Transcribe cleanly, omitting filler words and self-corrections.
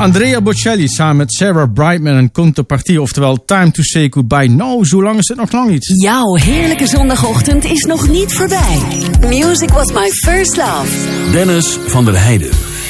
Andrea Bocelli samen met Sarah Brightman en Contrepartie, oftewel Time to Say Goodbye. Nou, zo lang is het nog lang niet. Jouw heerlijke zondagochtend is nog niet voorbij. Music was my first love. Dennis van der Heijden.